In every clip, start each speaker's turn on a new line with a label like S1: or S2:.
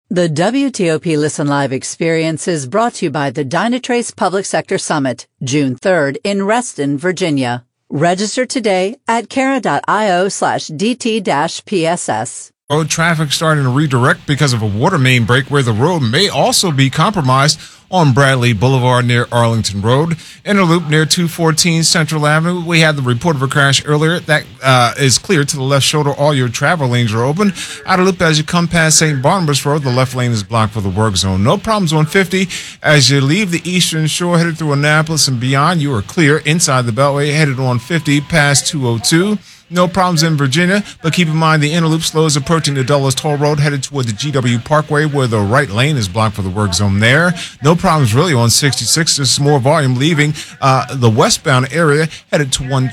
S1: The WTOP Listen Live experience is brought to you by the Dynatrace Public Sector Summit, June 3rd in Reston, Virginia. Register today at Carat.io/DT-PSS.
S2: Road traffic starting to redirect because of a water main break where the road may also be compromised on Bradley Boulevard near Arlington Road. Interloop near 214 Central Avenue. We had the report of a crash earlier. That is clear to the left shoulder. All your travel lanes are open. Outer loop as you come past St. Barnabas Road. The left lane is blocked for the work zone. No problems on 50. As you leave the Eastern Shore headed through Annapolis and beyond, you are clear inside the Beltway headed on 50 past 202. No problems in Virginia, but keep in mind the Interloop slows approaching the Dulles Toll Road headed toward the GW Parkway where the right lane is blocked for the work zone there. No problems really on 66. There's some more volume leaving the westbound area headed toward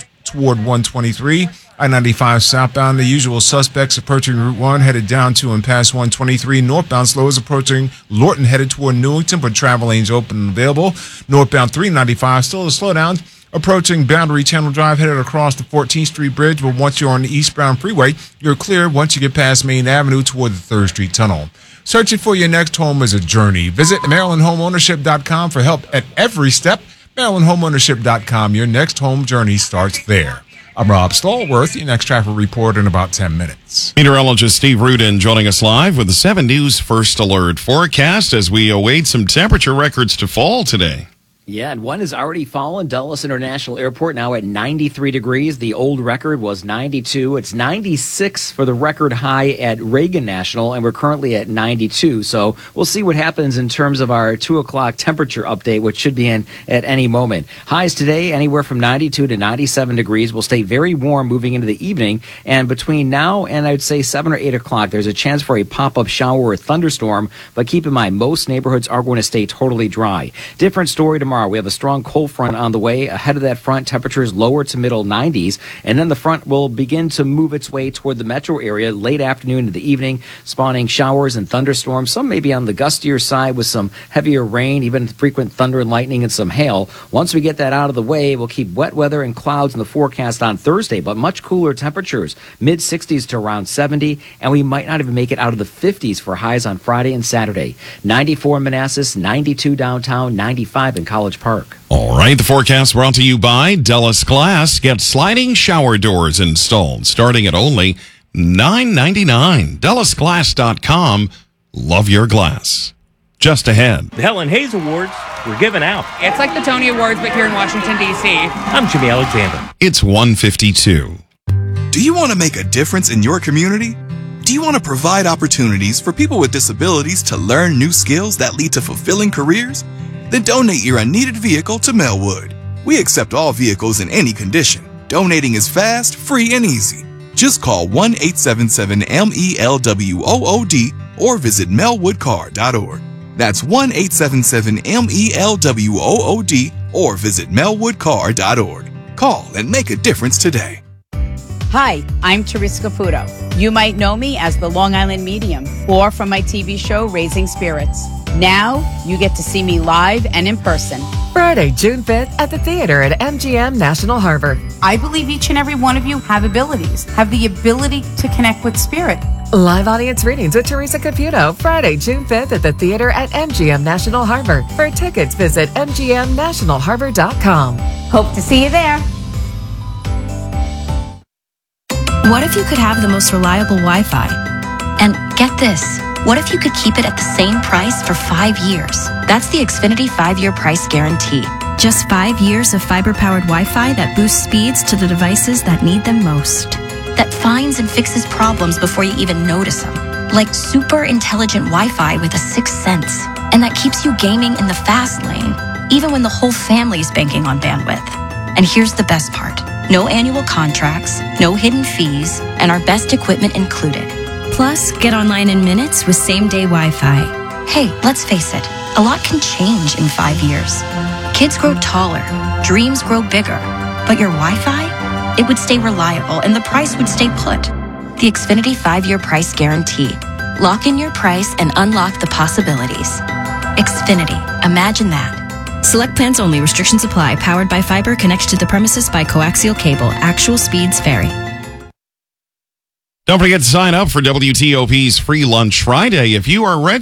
S2: 123. I-95 southbound, the usual suspects approaching Route 1 headed down to and past 123. Northbound slow is approaching Lorton headed toward Newington, but travel lanes open and available. Northbound 395 still a slowdown approaching Boundary Channel Drive headed across the 14th Street Bridge, but once you're on the eastbound freeway, you're clear once you get past Main Avenue toward the 3rd Street Tunnel. Searching for your next home is a journey. Visit MarylandHomeownership.com for help at every step. MarylandHomeownership.com. Your next home journey starts there. I'm Rob Stallworth. Your next traffic report in about 10 minutes.
S3: Meteorologist Steve Rudin joining us live with the 7 News First Alert forecast as we await some temperature records to fall today.
S4: Yeah, and one has already fallen. Dulles International Airport now at 93 degrees. The old record was 92. It's 96 for the record high at Reagan National, and we're currently at 92. So we'll see what happens in terms of our 2 o'clock temperature update, which should be in at any moment. Highs today, anywhere from 92 to 97 degrees. Will stay very warm moving into the evening. And between now and I'd say 7 or 8 o'clock, there's a chance for a pop-up shower or thunderstorm. But keep in mind, most neighborhoods are going to stay totally dry. Different story tomorrow. We have a strong cold front on the way. Ahead of that front, temperatures lower to middle 90s, and then the front will begin to move its way toward the metro area late afternoon into the evening, spawning showers and thunderstorms. Some may be on the gustier side with some heavier rain, even frequent thunder and lightning and some hail. Once we get that out of the way, we'll keep wet weather and clouds in the forecast on Thursday, but much cooler temperatures, mid-60s to around 70, and we might not even make it out of the 50s for highs on Friday and Saturday. 94 in Manassas, 92 downtown, 95 in College Park.
S3: All right, the forecast brought to you by Dulles Glass. Get sliding shower doors installed starting at only $9.99. DullesGlass.com. Love your glass. Just ahead.
S5: The Helen Hayes Awards were given out.
S6: It's like the Tony Awards, but here in Washington, D.C.
S5: I'm Jimmy Alexander.
S3: It's 1:52.
S7: Do you want to make a difference in your community? Do you want to provide opportunities for people with disabilities to learn new skills that lead to fulfilling careers? Then donate your unneeded vehicle to Melwood. We accept all vehicles in any condition. Donating is fast, free, and easy. Just call 1-877-MELWOOD or visit melwoodcar.org. That's 1-877-MELWOOD or visit melwoodcar.org. Call and make a difference today.
S8: Hi, I'm Teresa Caputo. You might know me as the Long Island Medium or from my TV show Raising Spirits. Now you get to see me live and in person.
S9: Friday, June 5th at the theater at MGM National Harbor.
S10: I believe each and every one of you have abilities, have the ability to connect with spirit.
S9: Live audience readings with Teresa Caputo, Friday, June 5th at the theater at MGM National Harbor. For tickets, visit mgmnationalharbor.com.
S10: Hope to see you there.
S11: What if you could have the most reliable Wi-Fi? And get this, what if you could keep it at the same price for 5 years? That's the Xfinity 5-year price guarantee. Just 5 years of fiber-powered Wi-Fi that boosts speeds to the devices that need them most. That finds and fixes problems before you even notice them. Like super intelligent Wi-Fi with a sixth sense. And that keeps you gaming in the fast lane, even when the whole family's banking on bandwidth. And here's the best part. No annual contracts, no hidden fees, and our best equipment included. Plus, get online in minutes with same-day Wi-Fi. Hey, let's face it, a lot can change in 5 years. Kids grow taller, dreams grow bigger, but your Wi-Fi? It would stay reliable and the price would stay put. The Xfinity 5-year price guarantee. Lock in your price and unlock the possibilities. Xfinity, imagine that. Select plans only. Restrictions apply. Powered by fiber. Connects to the premises by coaxial cable. Actual speeds vary.
S3: Don't forget to sign up for WTOP's Free Lunch Friday. If you are registered